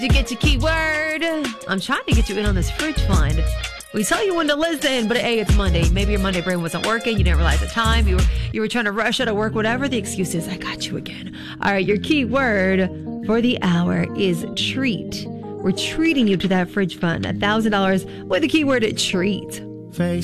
You get your keyword. I'm trying to get you in on this fridge fund. We tell you when to listen, but hey, it's Monday. Maybe your Monday brain wasn't working. You didn't realize the time. You were trying to rush out of work, whatever the excuse is. I got you again. All right, your keyword for the hour is treat. We're treating you to that fridge fund, $1,000 with the keyword treat.